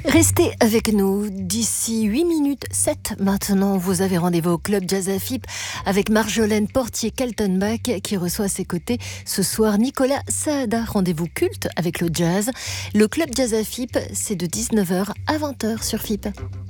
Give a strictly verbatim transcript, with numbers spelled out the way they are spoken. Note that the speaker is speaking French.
Restez avec nous d'ici huit minutes sept maintenant. Vous avez rendez-vous au Club Jazz Afip avec Marjolaine Portier-Kaltenbach qui reçoit à ses côtés ce soir Nicolas Saada. Rendez-vous culte avec le jazz. Le Club Jazz Afip, c'est de dix-neuf heures à vingt heures sur F I P.